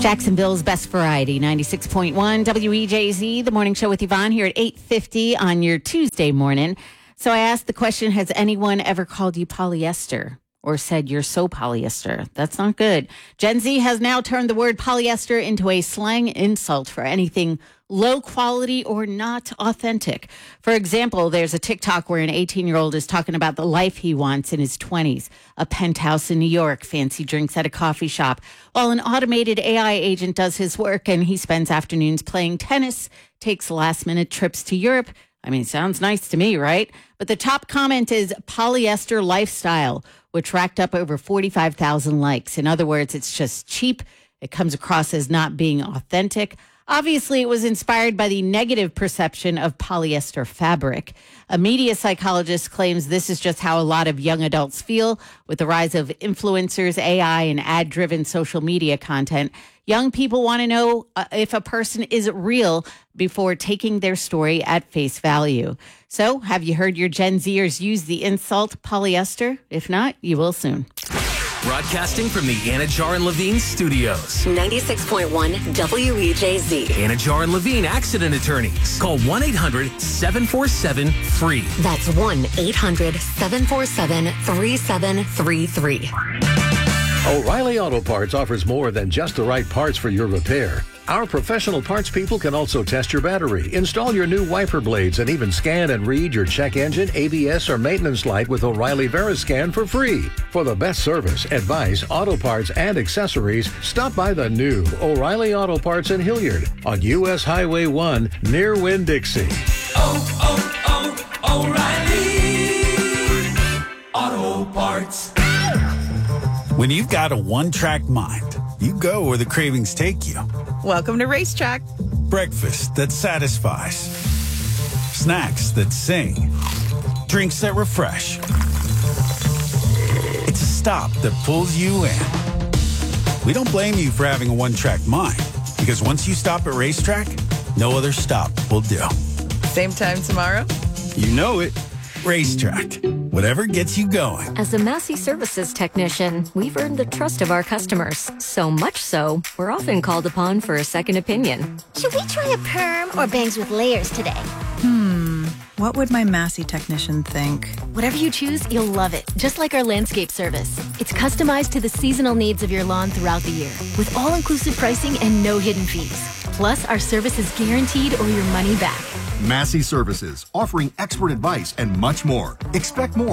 Jacksonville's best variety, 96.1 WEJZ, the morning show with Yvonne here at 8:50 on your Tuesday morning. So I asked the question, has anyone ever called you polyester or said you're so polyester? That's not good. Gen Z has now turned the word polyester into a slang insult for anything low quality or not authentic. For example, there's a TikTok where an 18-year-old is talking about the life he wants in his 20s, a penthouse in New York, fancy drinks at a coffee shop, while an automated AI agent does his work and he spends afternoons playing tennis, takes last-minute trips to Europe. I mean, sounds nice to me, right? But the top comment is polyester lifestyle, which racked up over 45,000 likes. In other words, it's just cheap. It comes across as not being authentic. Obviously, it was inspired by the negative perception of polyester fabric. A media psychologist claims this is just how a lot of young adults feel with the rise of influencers, AI, and ad-driven social media content. Young people want to know if a person is real before taking their story at face value. So, have you heard your Gen Zers use the insult polyester? If not, you will soon. Broadcasting from the Anajar and Levine studios. 96.1 WEJZ. Anajar and Levine Accident Attorneys. Call 1-800-747-FREE. That's 1-800-747-3733. O'Reilly Auto Parts offers more than just the right parts for your repair. Our professional parts people can also test your battery, install your new wiper blades, and even scan and read your check engine, ABS, or maintenance light with O'Reilly VeriScan for free. For the best service, advice, auto parts, and accessories, stop by the new O'Reilly Auto Parts in Hilliard on U.S. Highway 1 near Winn-Dixie. O'Reilly Auto Parts. When you've got a one-track mind, you go where the cravings take you. Welcome to Racetrack. Breakfast that satisfies. Snacks that sing. Drinks that refresh. It's a stop that pulls you in. We don't blame you for having a one-track mind, because once you stop at Racetrack, no other stop will do. Same time tomorrow? You know it. Racetrack. Whatever gets you going. As a Massey Services technician, we've earned the trust of our customers. So much so, we're often called upon for a second opinion. Should we try a perm or bangs with layers today? What would my Massey technician think? Whatever you choose, you'll love it. Just like our landscape service. It's customized to the seasonal needs of your lawn throughout the year, with all-inclusive pricing and no hidden fees. Plus, our service is guaranteed or your money back. Massey Services, offering expert advice and much more. Expect more